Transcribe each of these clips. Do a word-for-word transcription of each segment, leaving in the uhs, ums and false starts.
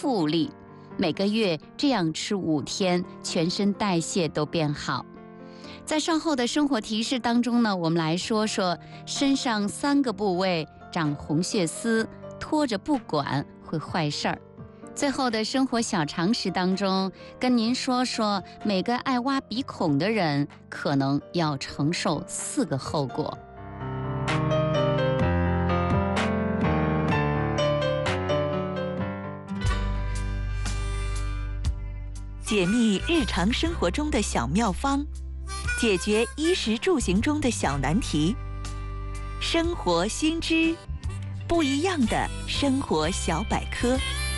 复利，每个月这样吃五天，全身代谢都变好。在稍后的生活提示当中呢，我们来说说身上三个部位长红血丝，拖着不管会坏事儿。最后的生活小常识当中，跟您说说每个爱挖鼻孔的人可能要承受四个后果。 解密日常生活中的小妙方，解决衣食住行中的小难题。生活新知，不一样的生活小百科。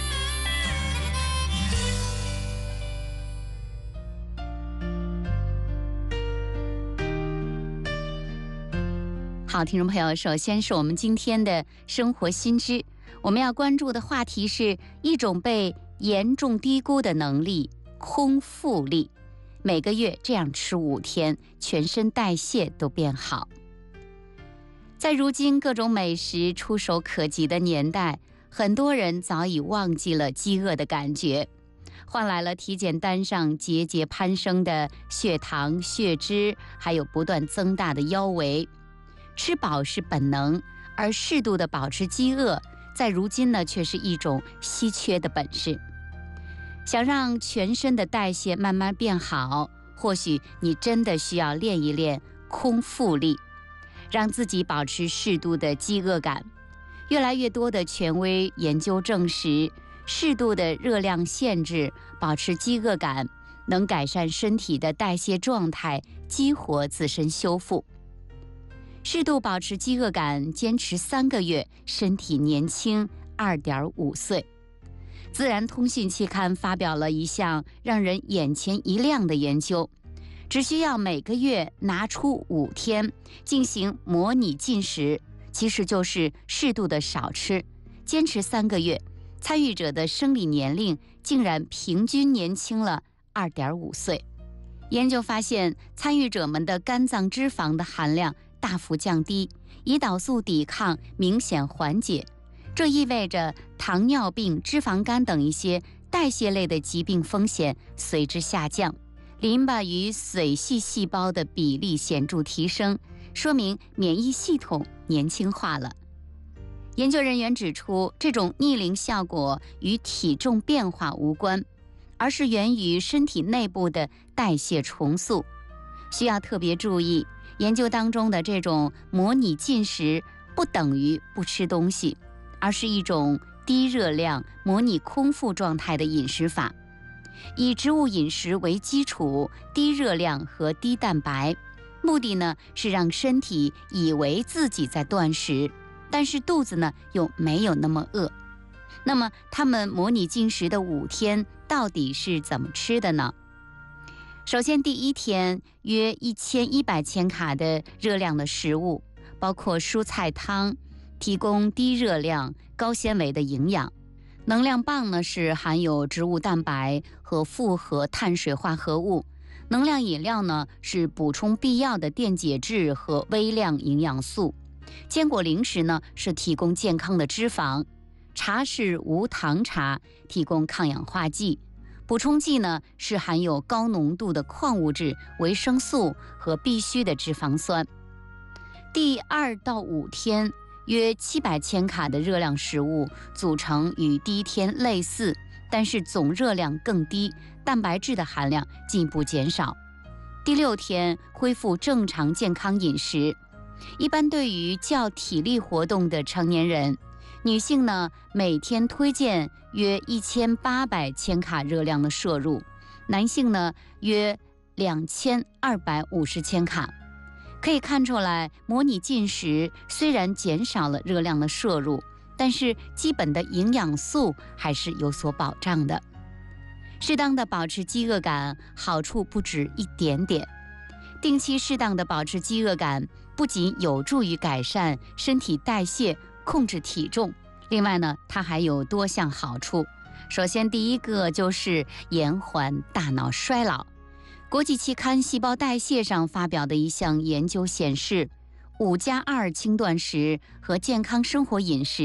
好，听众朋友，首先是我们今天的生活新知，我们要关注的话题是一种被严重低估的能力——空腹力。每个月这样吃五天，全身代谢都变好。在如今各种美食触手可及的年代，很多人早已忘记了饥饿的感觉，换来了体检单上节节攀升的血糖、血脂，还有不断增大的腰围。吃饱是本能，而适度的保持饥饿，在如今呢，却是一种稀缺的本事。想让全身的代谢慢慢变好，或许你真的需要练一练空腹力，让自己保持适度的饥饿感。越来越多的权威研究证实，适度的热量限制，保持饥饿感，能改善身体的代谢状态，激活自身修复。适度保持饥饿感，坚持三个月，身体年轻二点五岁。自然通讯期刊发表了一项让人眼前一亮的研究，只需要每个月拿出五天进行模拟进食，其实就是适度的少吃，坚持三个月，参与者的生理年龄竟然平均年轻了二点五岁。研究发现，参与者们的肝脏脂肪的含量大幅降低，胰岛素抵抗明显缓解，这意味着糖尿病、脂肪肝等一些代谢类的疾病风险随之下降，淋巴与髓系细胞的比例显著提升，说明免疫系统年轻化了。研究人员指出，这种逆龄效果与体重变化无关，而是源于身体内部的代谢重塑。需要特别注意，研究当中的这种模拟进食不等于不吃东西，而是一种低热量模拟空腹状态的饮食法，以植物饮食为基础，低热量和低蛋白，目的呢是让身体以为自己在断食，但是肚子呢又没有那么饿。那么他们模拟进食的五天到底是怎么吃的呢？首先第一天约一千一百千卡的热量的食物，包括蔬菜汤，提供低热量高纤维的营养。能量棒呢是含有植物蛋白和复合碳水化合物。能量饮料呢是补充必要的电解质和微量营养素。坚果零食呢是提供健康的脂肪。茶是无糖茶，提供抗氧化剂。补充剂呢是含有高浓度的矿物质、维生素和必需的脂肪酸。第二到五天约七百千卡的热量食物组成与第一天类似，但是总热量更低，蛋白质的含量进一步减少。第六天恢复正常健康饮食。一般对于较体力活动的成年人，女性呢每天推荐约一千八百千卡热量的摄入，男性呢约两千二百五十千卡。可以看出来，模拟进食虽然减少了热量的摄入，但是基本的营养素还是有所保障的。适当的保持饥饿感，好处不止一点点。定期适当的保持饥饿感，不仅有助于改善身体代谢、控制体重，另外呢，它还有多项好处。首先，第一个就是延缓大脑衰老。国际期刊《细胞代谢》上发表的一项研究显示，五加二轻断食和健康生活饮食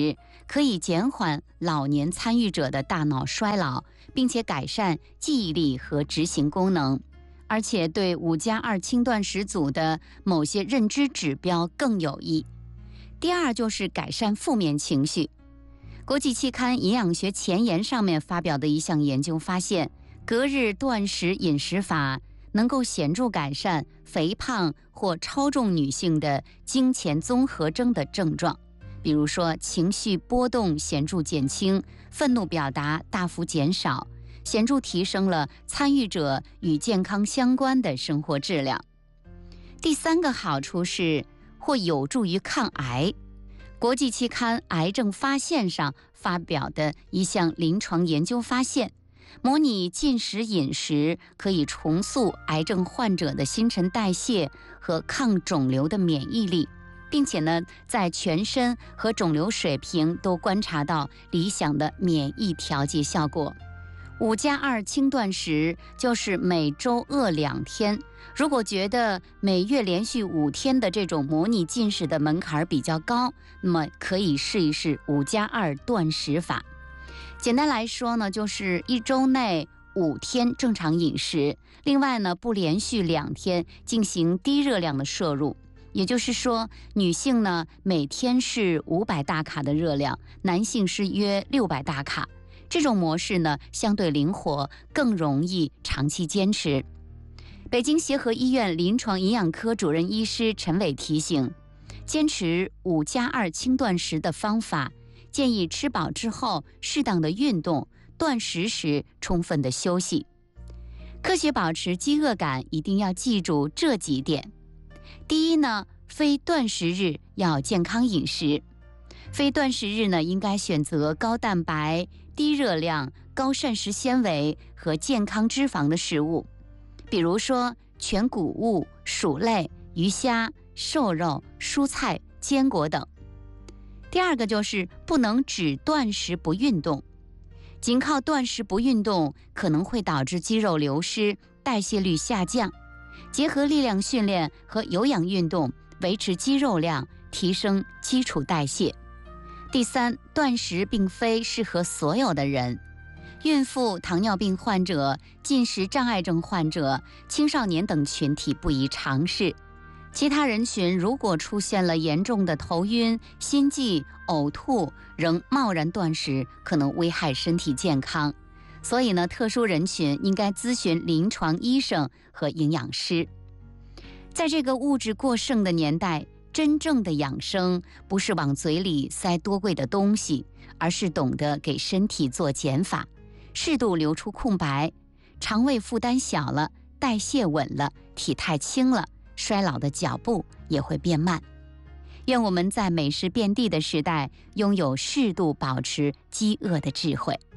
可以减缓老年参与者的大脑衰老，并且改善记忆力和执行功能，而且对五加二轻断食组的某些认知指标更有益。第二就是改善负面情绪。国际期刊《营养学前沿》上面发表的一项研究发现，隔日断食饮食法能够显著改善肥胖或超重女性的经前综合征的症状，比如说情绪波动显著减轻，愤怒表达大幅减少，显著提升了参与者与健康相关的生活质量。第三个好处是或有助于抗癌。国际期刊《癌症发现》上发表的一项临床研究发现，模拟进食饮食可以重塑癌症患者的新陈代谢和抗肿瘤的免疫力，并且呢，在全身和肿瘤水平都观察到理想的免疫调节效果。五加二轻断食就是每周饿两天，如果觉得每月连续五天的这种模拟进食的门槛比较高，那么可以试一试五加二断食法。简单来说呢，就是一周内五天正常饮食，另外呢，不连续两天进行低热量的摄入。也就是说，女性呢每天是五百大卡的热量，男性是约六百大卡。这种模式呢相对灵活，更容易长期坚持。北京协和医院临床营养科主任医师陈伟提醒，坚持五加二轻断食的方法，建议吃饱之后适当的运动，断食时充分的休息。科学保持饥饿感，一定要记住这几点。第一呢，非断食日要健康饮食。非断食日呢，应该选择高蛋白、低热量、高膳食纤维和健康脂肪的食物，比如说全谷物、薯类、鱼虾、瘦肉、蔬菜、坚果等。第二个就是不能只断食不运动，仅靠断食不运动可能会导致肌肉流失、代谢率下降。结合力量训练和有氧运动，维持肌肉量，提升基础代谢。第三，断食并非适合所有的人，孕妇、糖尿病患者、进食障碍症患者、青少年等群体不宜尝试。其他人群如果出现了严重的头晕、心悸、呕吐，仍贸然断食，可能危害身体健康。所以呢，特殊人群应该咨询临床医生和营养师。在这个物质过剩的年代，真正的养生不是往嘴里塞多贵的东西，而是懂得给身体做减法，适度留出空白，肠胃负担小了，代谢稳了，体态轻了，衰老的脚步也会变慢。愿我们在美食遍地的时代，拥有适度保持饥饿的智慧。